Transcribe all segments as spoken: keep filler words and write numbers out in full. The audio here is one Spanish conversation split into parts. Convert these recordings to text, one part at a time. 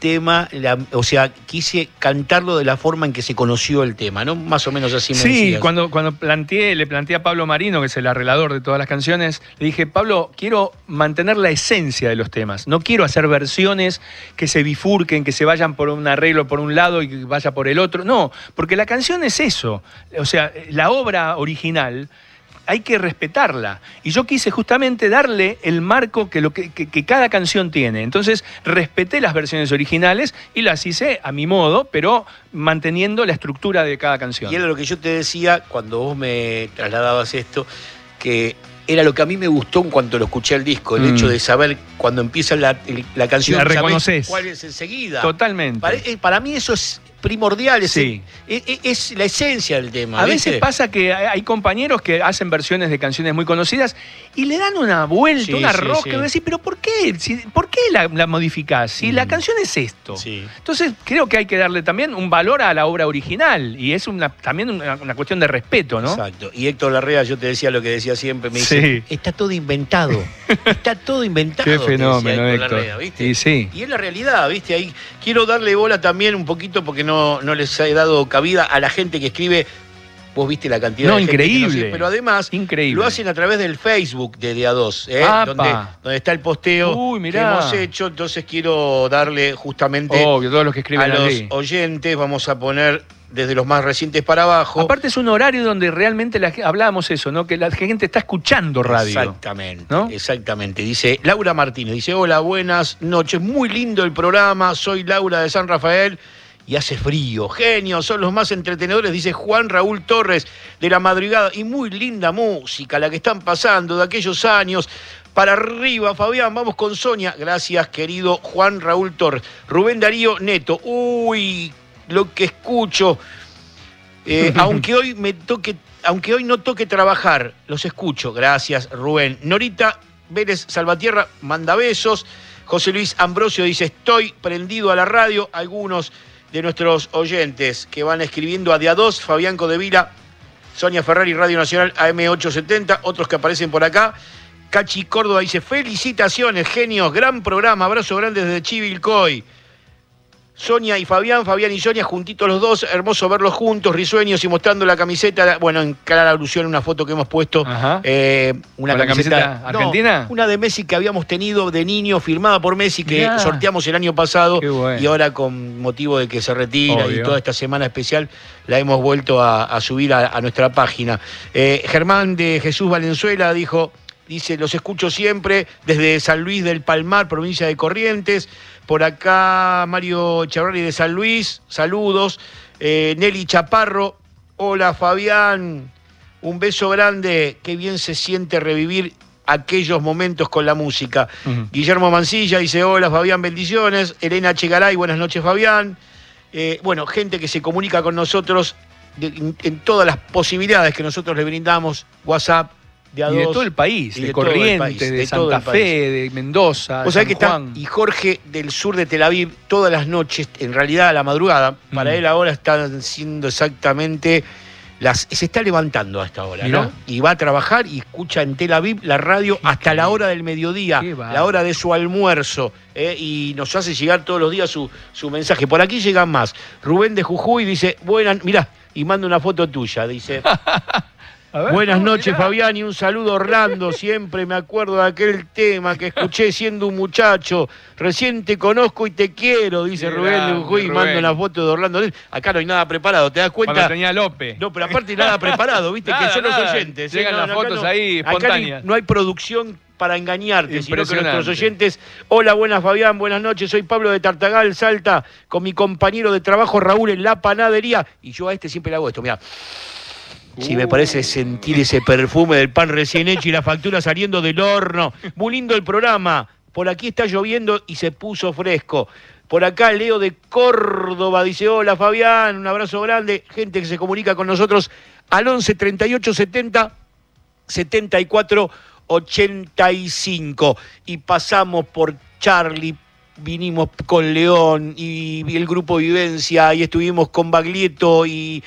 tema, la, o sea, quise cantarlo de la forma en que se conoció el tema, ¿no? Más o menos así me Sí, decías. cuando, cuando planteé, le planteé a Pablo Marino, que es el arreglador de todas las canciones, le dije, Pablo, quiero mantener la esencia de los temas, no quiero hacer versiones que se bifurquen, que se vayan por un arreglo por un lado y que vaya por el otro, no, porque la canción es eso, o sea, la obra original hay que respetarla. Y yo quise justamente darle el marco que, lo que, que, que cada canción tiene. Entonces respeté las versiones originales y las hice a mi modo, pero manteniendo la estructura de cada canción. Y era lo que yo te decía cuando vos me trasladabas esto, que era lo que a mí me gustó en cuanto lo escuché al disco, el mm. hecho de saber cuando empieza la, la canción, la reconoces. Cuál es enseguida. Totalmente. Para, para mí eso es primordial, es, sí. es, es la esencia del tema. A ¿viste? veces pasa que hay compañeros que hacen versiones de canciones muy conocidas y le dan una vuelta, sí, una sí, rosca, sí. y decís, pero ¿por qué? Si, ¿Por qué la, la modificás? Si mm. la canción es esto. Sí. Entonces creo que hay que darle también un valor a la obra original y es una, también una, una cuestión de respeto, ¿no? Exacto. Y Héctor Larrea, yo te decía lo que decía siempre, me dice, sí. está todo inventado, está todo inventado. Qué fenómeno, Héctor. Héctor. Larrea, ¿viste? Y, sí. y es la realidad, ¿viste? Ahí quiero darle bola también un poquito porque no, no les he dado cabida a la gente que escribe. Vos viste la cantidad no, de increíble. gente que nos... Pero además increíble. Lo hacen a través del Facebook de D A dos, ¿eh? donde, donde está el posteo Uy, que hemos hecho. Entonces quiero darle justamente Obvio, todos los que escriben a los allí. oyentes, vamos a poner desde los más recientes para abajo. Aparte es un horario donde realmente la, hablábamos eso, ¿no? Que la gente está escuchando radio. Exactamente, ¿no? Exactamente. Dice Laura Martínez, dice, hola, buenas noches, muy lindo el programa, soy Laura de San Rafael. Y hace frío, genios, son los más entretenedores, dice Juan Raúl Torres de La Madrugada. Y muy linda música la que están pasando de aquellos años. Para arriba, Fabián, vamos con Sonia. Gracias, querido Juan Raúl Torres. Rubén Darío Neto. Uy, lo que escucho. Eh, aunque hoy me toque, aunque hoy no toque trabajar, los escucho. Gracias, Rubén. Norita Vélez Salvatierra manda besos. José Luis Ambrosio dice, estoy prendido a la radio. Algunos de nuestros oyentes que van escribiendo a D A dos, Fabián Codevila, Sonia Ferrari, Radio Nacional A M ochocientos setenta, otros que aparecen por acá. Cachi Córdoba dice, felicitaciones, genios, gran programa, abrazo grande desde Chivilcoy. Sonia y Fabián, Fabián y Sonia, juntitos los dos, hermoso verlos juntos, risueños y mostrando la camiseta, bueno, en clara alusión a una foto que hemos puesto. Eh, una ¿Con camiseta, la camiseta argentina? No, una de Messi que habíamos tenido de niño, firmada por Messi, que Mirá. sorteamos el año pasado. Bueno. Y ahora con motivo de que se retira Obvio. y toda esta semana especial, la hemos vuelto a, a subir a, a nuestra página. Eh, Germán de Jesús Valenzuela dijo... Dice, los escucho siempre desde San Luis del Palmar, provincia de Corrientes. Por acá Mario Echeverri de San Luis, saludos. Eh, Nelly Chaparro, hola Fabián, un beso grande. Qué bien se siente revivir aquellos momentos con la música. Uh-huh. Guillermo Mancilla dice, hola Fabián, bendiciones. Elena Chegaray, buenas noches Fabián. Eh, bueno, gente que se comunica con nosotros de, en, en todas las posibilidades que nosotros le brindamos, WhatsApp, De y de todo el país, de, de Corrientes, país, de, de Santa Fe, de Mendoza, de San Juan. Está, y Jorge del sur de Tel Aviv, todas las noches, en realidad a la madrugada, mm. para él ahora están siendo exactamente las... Se está levantando a esta hora, Mirá. ¿no? Y va a trabajar y escucha en Tel Aviv la radio Qué hasta la hora del mediodía, la hora de su almuerzo, eh, y nos hace llegar todos los días su, su mensaje. Por aquí llegan más. Rubén de Jujuy dice, buenas, mirá, y manda una foto tuya, dice... Ver, Buenas no, noches, mirá. Fabián, y un saludo Orlando. Siempre me acuerdo de aquel tema que escuché siendo un muchacho. Recién te conozco y te quiero, dice Qué Rubén de Jujuy, y manda una foto de Orlando. Acá no hay nada preparado, ¿te das cuenta? Cuando tenía López. No, pero aparte nada preparado, viste, nada, que son nada. los oyentes. Llegan ¿eh? no, las no, fotos no, ahí espontáneas. Acá no hay producción para engañarte, sino que nuestros oyentes... Hola, buenas Fabián, buenas noches, soy Pablo de Tartagal, Salta, con mi compañero de trabajo Raúl en la panadería. Y yo a este siempre le hago esto, mirá. Sí, me parece sentir ese perfume del pan recién hecho y la factura saliendo del horno. Muy lindo el programa. Por aquí está lloviendo y se puso fresco. Por acá Leo de Córdoba dice, hola Fabián, un abrazo grande. Gente que se comunica con nosotros al once treinta y ocho setenta setenta y cuatro ochenta y cinco. Y pasamos por Charlie, vinimos con León y, y el grupo Vivencia y estuvimos con Baglietto y,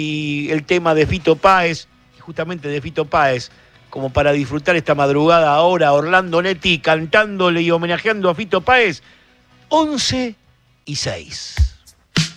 y el tema de Fito Páez, justamente de Fito Páez, como para disfrutar esta madrugada ahora, Orlando Netti cantándole y homenajeando a Fito Páez, once y seis.